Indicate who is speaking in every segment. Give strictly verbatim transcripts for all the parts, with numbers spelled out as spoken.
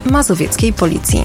Speaker 1: mazowieckiej policji.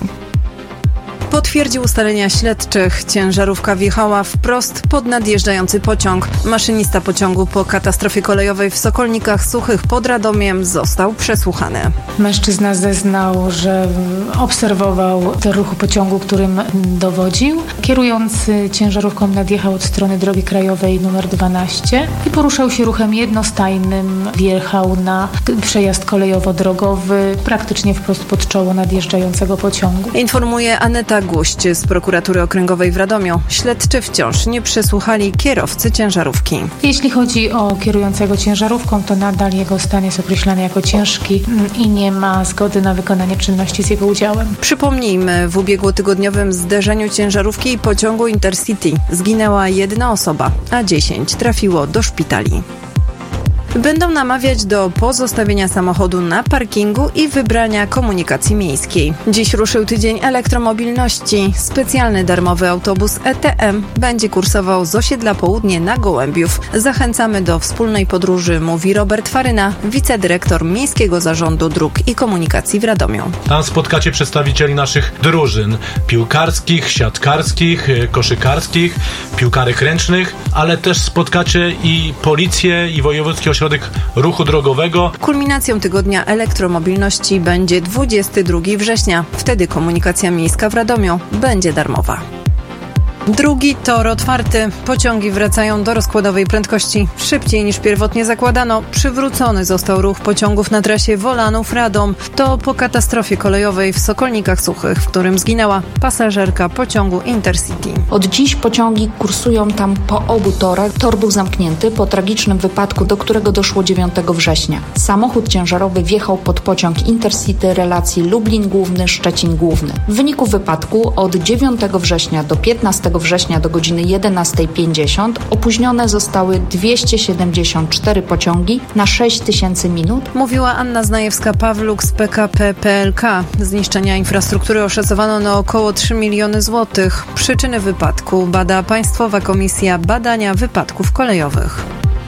Speaker 1: Potwierdził ustalenia śledczych. Ciężarówka wjechała wprost pod nadjeżdżający pociąg. Maszynista pociągu po katastrofie kolejowej w Sokolnikach Suchych pod Radomiem został przesłuchany.
Speaker 2: Mężczyzna zeznał, że obserwował ten ruch pociągu, którym dowodził. Kierujący ciężarówką nadjechał od strony drogi krajowej numer dwanaście i poruszał się ruchem jednostajnym. Wjechał na przejazd kolejowo-drogowy praktycznie wprost pod czoło nadjeżdżającego pociągu.
Speaker 1: Informuje Aneta Guść z prokuratury okręgowej w Radomiu. Śledczy wciąż nie przesłuchali kierowcy ciężarówki.
Speaker 2: Jeśli chodzi o kierującego ciężarówką, to nadal jego stan jest określany jako ciężki i nie ma zgody na wykonanie czynności z jego udziałem.
Speaker 1: Przypomnijmy, w ubiegłotygodniowym zderzeniu ciężarówki i pociągu Intercity zginęła jedna osoba, a dziesięć trafiło do szpitali. Będą namawiać do pozostawienia samochodu na parkingu i wybrania komunikacji miejskiej. Dziś ruszył tydzień elektromobilności. Specjalny darmowy autobus E T M będzie kursował z osiedla Południe na Gołębiów. Zachęcamy do wspólnej podróży, mówi Robert Faryna, wicedyrektor Miejskiego Zarządu Dróg i Komunikacji w Radomiu.
Speaker 3: Tam spotkacie przedstawicieli naszych drużyn piłkarskich, siatkarskich, koszykarskich, piłkarek ręcznych, ale też spotkacie i policję, i wojewódzki ośrodek ruchu drogowego.
Speaker 1: Kulminacją tygodnia elektromobilności będzie dwudziestego drugiego września. Wtedy komunikacja miejska w Radomiu będzie darmowa. Drugi tor otwarty. Pociągi wracają do rozkładowej prędkości. Szybciej niż pierwotnie zakładano. Przywrócony został ruch pociągów na trasie Wolanów-Radom. To po katastrofie kolejowej w Sokolnikach Suchych, w którym zginęła pasażerka pociągu Intercity.
Speaker 4: Od dziś pociągi kursują tam po obu torach. Tor był zamknięty po tragicznym wypadku, do którego doszło dziewiątego września. Samochód ciężarowy wjechał pod pociąg Intercity relacji Lublin Główny - Szczecin Główny. W wyniku wypadku od dziewiątego września do piętnastego września do godziny jedenastej pięćdziesiąt opóźnione zostały dwieście siedemdziesiąt cztery pociągi na sześć tysięcy minut.
Speaker 1: Mówiła Anna Znajewska-Pawluk z P K P P L K. Zniszczenia infrastruktury oszacowano na około trzy miliony złotych. Przyczyny wypadku bada Państwowa Komisja Badania Wypadków Kolejowych.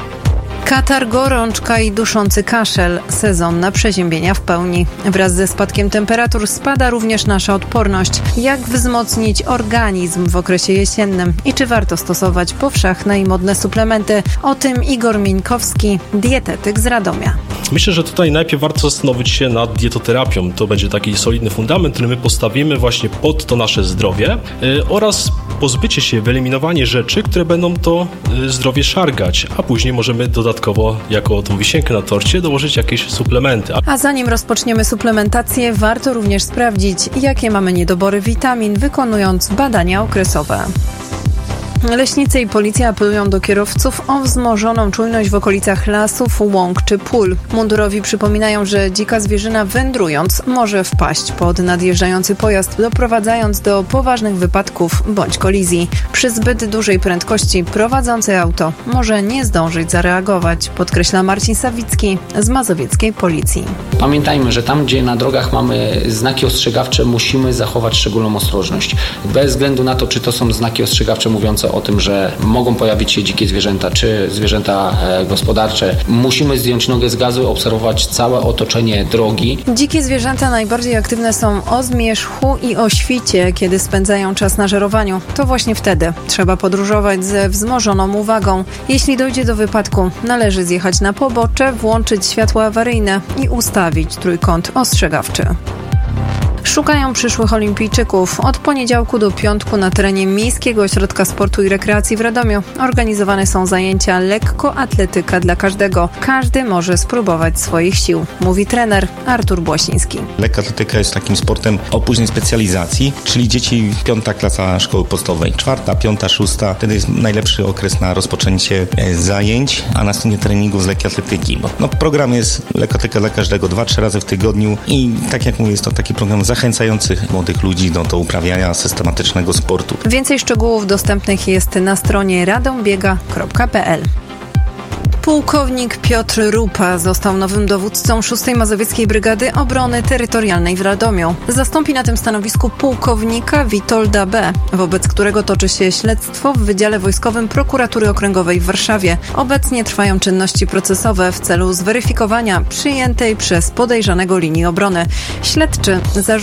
Speaker 1: Katar, gorączka i duszący kaszel. Sezon na przeziębienia w pełni. Wraz ze spadkiem temperatur spada również nasza odporność. Jak wzmocnić organizm w okresie jesiennym i czy warto stosować powszechne i modne suplementy? O tym Igor Mińkowski, dietetyk z Radomia.
Speaker 5: Myślę, że tutaj najpierw warto zastanowić się nad dietoterapią. To będzie taki solidny fundament, który my postawimy właśnie pod to nasze zdrowie yy, oraz pozbycie się, wyeliminowanie rzeczy, które będą to yy, zdrowie szargać, a później możemy dodatkowo jako tą wisienkę na torcie dołożyć jakieś suplementy.
Speaker 1: A zanim rozpoczniemy suplementację, warto również sprawdzić, jakie mamy niedobory witamin, wykonując badania okresowe. Leśnicy i policja apelują do kierowców o wzmożoną czujność w okolicach lasów, łąk czy pól. Mundurowi przypominają, że dzika zwierzyna wędrując może wpaść pod nadjeżdżający pojazd, doprowadzając do poważnych wypadków bądź kolizji. Przy zbyt dużej prędkości prowadzący auto może nie zdążyć zareagować, podkreśla Marcin Sawicki z mazowieckiej policji.
Speaker 6: Pamiętajmy, że tam, gdzie na drogach mamy znaki ostrzegawcze, musimy zachować szczególną ostrożność. Bez względu na to, czy to są znaki ostrzegawcze mówiące o tym, że mogą pojawić się dzikie zwierzęta, czy zwierzęta e, gospodarcze. Musimy zdjąć nogę z gazu, obserwować całe otoczenie drogi.
Speaker 1: Dzikie zwierzęta najbardziej aktywne są o zmierzchu i o świcie, kiedy spędzają czas na żerowaniu. To właśnie wtedy trzeba podróżować ze wzmożoną uwagą. Jeśli dojdzie do wypadku, należy zjechać na pobocze, włączyć światło awaryjne i ustawić trójkąt ostrzegawczy. Szukają przyszłych olimpijczyków. Od poniedziałku do piątku na terenie Miejskiego Ośrodka Sportu i Rekreacji w Radomiu organizowane są zajęcia lekkoatletyka dla każdego. Każdy może spróbować swoich sił, mówi trener Artur Błasiński.
Speaker 7: Lekkoatletyka jest takim sportem o późnej specjalizacji, czyli dzieci piąta klasa szkoły podstawowej, czwarta, piąta, szósta. Wtedy jest najlepszy okres na rozpoczęcie zajęć, a następnie treningów z lekkoatletyki. No, program jest lekkoatletyka dla każdego, dwa, trzy razy w tygodniu i tak jak mówię, jest to taki program zachęcających młodych ludzi do, do uprawiania systematycznego sportu.
Speaker 1: Więcej szczegółów dostępnych jest na stronie radombiega kropka p l. Pułkownik Piotr Rupa został nowym dowódcą szóstej Mazowieckiej Brygady Obrony Terytorialnej w Radomiu. Zastąpi na tym stanowisku pułkownika Witolda B., wobec którego toczy się śledztwo w Wydziale Wojskowym Prokuratury Okręgowej w Warszawie. Obecnie trwają czynności procesowe w celu zweryfikowania przyjętej przez podejrzanego linii obrony. Śledczy zarzucają